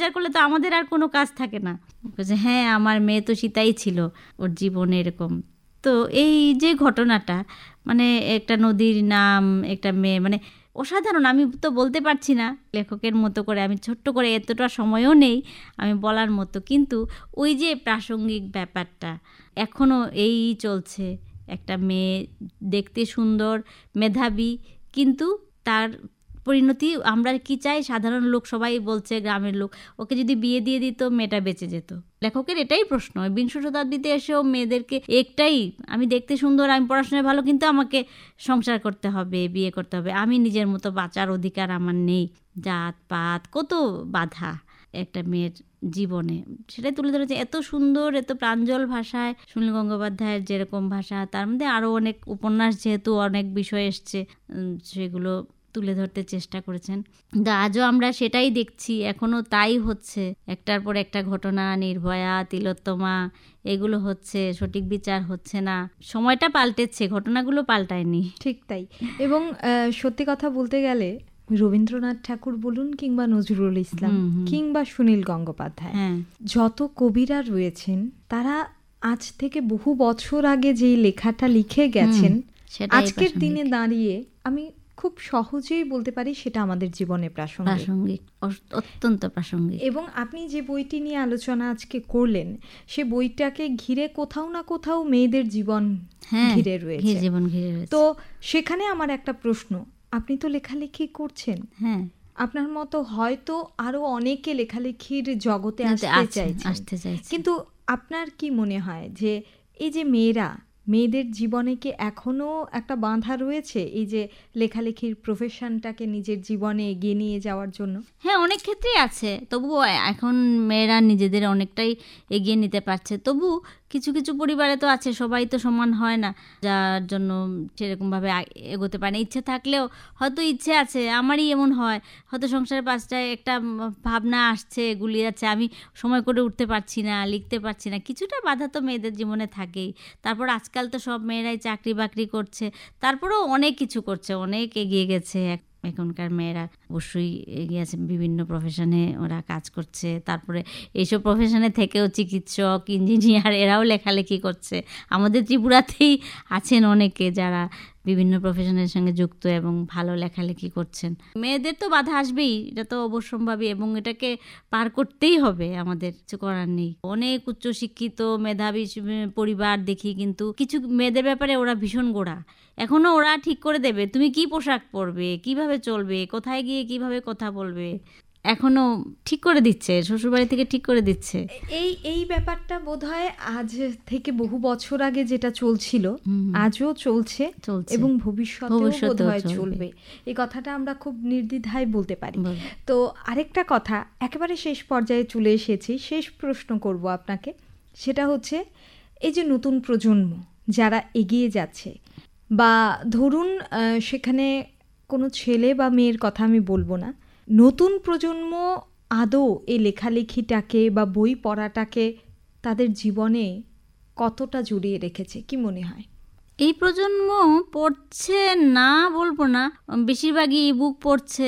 সংসার করলে তো আমাদের আর কোনো কাজ থাকে না। হ্যাঁ, আমার মেয়ে তো সীতাই ছিল, ওর জীবনে এরকম। তো এই যে ঘটনাটা, মানে একটা নদীর নাম, একটা মেয়ে, মানে অসাধারণ। আমি তো বলতে পারছি না লেখকের মতো করে, আমি ছোট্ট করে, এতটা সময়ও নেই আমি বলার মতো, কিন্তু ওই যে প্রাসঙ্গিক ব্যাপারটা এখনও এই চলছে। একটা মেয়ে দেখতে সুন্দর, মেধাবী, কিন্তু তার পরিণতি আমরা কি চাই, সাধারণ লোক সবাই বলছে, গ্রামের লোক, ওকে যদি বিয়ে দিয়ে দিত মেয়েটা বেঁচে যেত। লেখকের এটাই প্রশ্ন। বিংশ শতাব্দীতে এসেও মেয়েদেরকে একটাই, আমি দেখতে সুন্দর, আমি পড়াশোনায় ভালো, কিন্তু আমাকে সংসার করতে হবে, বিয়ে করতে হবে, আমি নিজের মতো বাঁচার অধিকার আমার নেই। জাত পাত কত বাধা একটা মেয়ের জীবনে, সেটাই তুলে ধরেছে এত সুন্দর, এত প্রাঞ্জল ভাষায়। সুনীল গঙ্গোপাধ্যায়ের যেরকম ভাষা, তার মধ্যে আরও অনেক উপন্যাস, যেহেতু অনেক বিষয় এসছে, সেগুলো তুলে ধরতে চেষ্টা করেছেন। কিন্তু আজও আমরা সেটাই দেখছি, এখনও তাই হচ্ছে। একটার পর একটা ঘটনা, নির্ভয়া, তিলোত্তমা, এগুলো হচ্ছে, সঠিক বিচার হচ্ছে না। সময়টা পাল্টেছে, ঘটনাগুলো পাল্টায়নি। ঠিক তাই। এবং সত্যি কথা বলতে গেলে রবীন্দ্রনাথ ঠাকুর বলুন, কিংবা নজরুল ইসলাম, কিংবা সুনীল গঙ্গোপাধ্যায়, যত কবিরা রয়েছেন, তারা আজ থেকে বহু বছর আগে যেই লেখাটা লিখে গেছেন, আজকের দিনে দাঁড়িয়ে আমি খুব সহজেই বলতে পারি সেটা আমাদের জীবনে প্রাসঙ্গিক, অত্যন্ত প্রাসঙ্গিক। এবং আপনি যে বইটি নিয়ে আলোচনা আজকে করলেন, সে বইটাকে ঘিরে কোথাও না কোথাও মেয়েদের জীবন ঘিরে রয়েছে। তো সেখানে আমার একটা প্রশ্ন, আপনি তো লেখালেখি করছেন, হ্যাঁ, আপনার মতো হয়তো আরো অনেকে লেখালেখির জগতে আসতে চাইছে, কিন্তু আপনার কি মনে হয় যে এই যে মেয়েদের জীবনে কি এখনো একটা বাঁধা রয়েছে এই যে লেখালেখির প্রফেশনটাকে নিজের জীবনে এগিয়ে নিয়ে যাওয়ার জন্য? হ্যাঁ, অনেক ক্ষেত্রেই আছে, তবুও এখন মেয়েরা নিজেদের অনেকটাই এগিয়ে নিতে পারছে। তবু কিছু কিছু পরিবারে তো আছে, সবাই তো সমান হয় না, যার জন্য সেরকমভাবে এগোতে পারে না। ইচ্ছে থাকলেও হয়তো ইচ্ছে আছে, আমারই এমন হয়, হয়তো সংসারের পাশটায় একটা ভাবনা আসছে, গুলিয়ে যাচ্ছে, আমি সময় করে উঠতে পারছি না, লিখতে পারছি না। কিছুটা বাধা তো মেয়েদের জীবনে থাকেই। তারপর আজকাল তো সব মেয়েরাই চাকরি বাকরি করছে, তারপরেও অনেক কিছু করছে, অনেক এগিয়ে গেছে এখনকার মেয়েরা, অবশ্যই এগিয়ে আছে, বিভিন্ন প্রফেশনে ওরা কাজ করছে। তারপরে এইসব প্রফেশনে থেকেও চিকিৎসক, ইঞ্জিনিয়ার, এরাও লেখালেখি করছে। আমাদের ত্রিপুরাতেই আছেন অনেকে যারা বিভিন্ন প্রফেশনের সঙ্গে যুক্ত এবং ভালো লেখালেখি করছেন। মেয়েদের তো বাধা আসবেই, এটা তো অবশ্যম্ভাবী, এবং এটাকে পার করতেই হবে, আমাদের কিছু করার নেই। অনেক উচ্চশিক্ষিত মেধাবী পরিবার দেখি, কিন্তু কিছু মেয়েদের ব্যাপারে ওরা ভীষণ গোড়া। এখনো ওরা ঠিক করে দেবে তুমি কি পোশাক পরবে, কিভাবে চলবে, কোথায় গিয়ে কিভাবে কথা বলবে, এখনো ঠিক করে দিচ্ছে, শ্বশুরবাড়ি থেকে ঠিক করে দিচ্ছে। এই ব্যাপারটা বোধহয় আজ থেকে বহু বছর আগে যেটা চলছিল, আজও চলছে এবং ভবিষ্যতেও বোধহয় চলবে। এই কথাটা আমরা খুব নির্দ্বিধায় বলতে পারি। তো আরেকটা কথা, একেবারে শেষ পর্যায়ে চলে এসেছি, শেষ প্রশ্ন করব আপনাকে, সেটা হচ্ছে এই যে নতুন প্রজন্ম যারা এগিয়ে যাচ্ছে, বা ধরুন সেখানে কোনো ছেলে বা মেয়ের কথা আমি বলবো না, নতুন প্রজন্ম আদৌ এই লেখালেখিটাকে বা বই পড়াটাকে তাদের জীবনে কতটা জড়িয়ে রেখেছে, কি মনে হয়? এই প্রজন্ম পড়ছে না বলবো না, বেশিরভাগই ইবুক পড়ছে।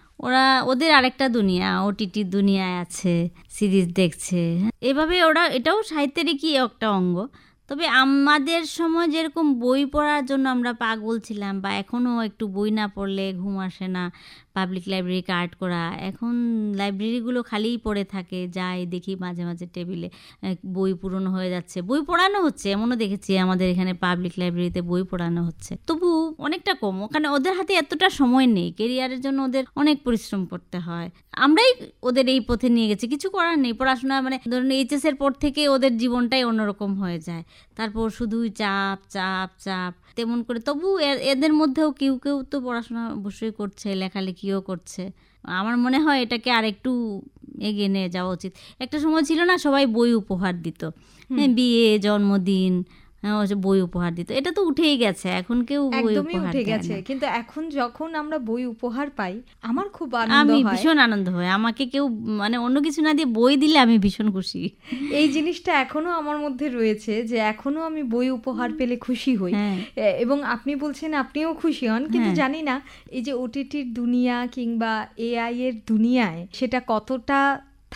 ওদের আরেকটা দুনিয়া, ওটিটি দুনিয়ায় আছে, সিরিজ দেখছে, এভাবে ওরা, এটাও সাহিত্যেরই কি একটা অঙ্গ। তবে আমাদের সময় যেরকম বই পড়ার জন্য আমরা পাগল ছিলাম, বা এখনও একটু বই না পড়লে ঘুম আসে না, পাবলিক লাইব্রেরি কার্ড করা, এখন লাইব্রেরিগুলো খালিই পড়ে থাকে, যাই দেখি মাঝে মাঝে টেবিলে বই পুরনো হয়ে যাচ্ছে, বই পড়ানো হচ্ছে, এমনও দেখেছি আমাদের এখানে পাবলিক লাইব্রেরিতে বই পড়ানো হচ্ছে, তবু অনেকটা কম। ওখানে ওদের হাতে এতটা সময় নেই, কেরিয়ারের জন্য ওদের অনেক পরিশ্রম করতে হয়। আমরাই ওদের এই পথে নিয়ে গেছি, কিছু করার নেই। পড়াশোনা মানে ধরুন এইচএস এর পর থেকে ওদের জীবনটাই অন্যরকম হয়ে যায়, তারপর শুধুই চাপ চাপ চাপ তেমন করে। তবু এদের মধ্যেও কেউ কেউ তো পড়াশোনা অবশ্যই করছে, লেখালেখিও করছে। আমার মনে হয় এটাকে আর একটু এগিয়ে নিয়ে যাওয়া উচিত। একটা সময় ছিল না, সবাই বই উপহার দিত, বিয়ে, জন্মদিন, বই উপহার দিত, এটা তো উঠেই গেছে, এখন কেউ বই উপহার দেয় না। কিন্তু এখন যখন আমরা বই উপহার পাই, আমার খুব আনন্দ হয়, আমি ভীষণ আনন্দ হয়। আমাকে কেউ মানে অন্য কিছু না দিয়ে বই দিলে আমি ভীষণ খুশি। এই জিনিসটা এখনো আমার মধ্যে রয়েছে, যে এখনো আমি বই উপহার পেলে খুশি হই। এবং আপনি বলছেন আপনিও খুশি হন, কিন্তু জানি না এই যে ওটিটির দুনিয়া কিংবা এআই এর দুনিয়ায় সেটা কতটা